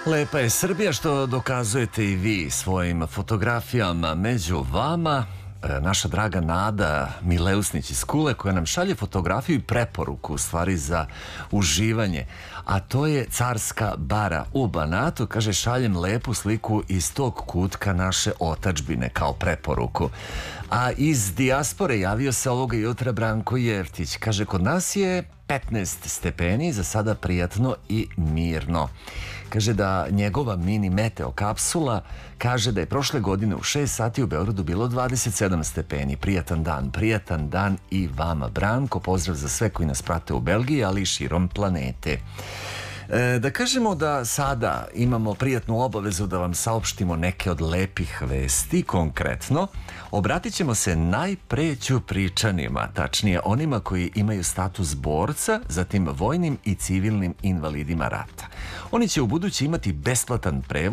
Lepa je Srbija, što dokazujete i vi svojim fotografijama. Među vama naša draga Nada Mileusnić iz Kule, koja nam šalje fotografiju i preporuku u stvari za uživanje, a to je Carska bara u Banatu. Kaže, šaljem lepu sliku iz tog kutka naše otadžbine kao preporuku. A iz dijaspore javio se ovoga jutra Branko Jeftić. Kaže, kod nas je 15 stepeni, za sada prijatno i mirno. Kaže da njegova mini meteo kapsula kaže da je prošle godine u 6 sati u Beogradu bilo 27 stepeni. Prijatan dan i vama, Branko. Pozdrav za sve koji nas prate u Belgiji, ali i širom planete. Da kažemo da sada imamo prijatnu obavezu da vam saopštimo neke od lepih vesti. Konkretno, obratit ćemo se najpre Ćupričanima, tačnije onima koji imaju status borca, zatim vojnim i civilnim invalidima rata. Oni će u budući imati besplatan prevoz